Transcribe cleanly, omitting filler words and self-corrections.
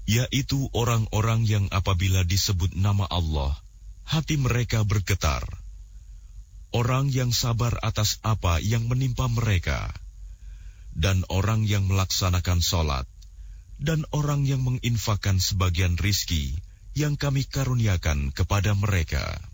yaitu orang-orang yang apabila disebut nama Allah, hati mereka bergetar. Orang yang sabar atas apa yang menimpa mereka, dan orang yang melaksanakan sholat, dan orang yang menginfakkan sebagian rizki yang kami karuniakan kepada mereka.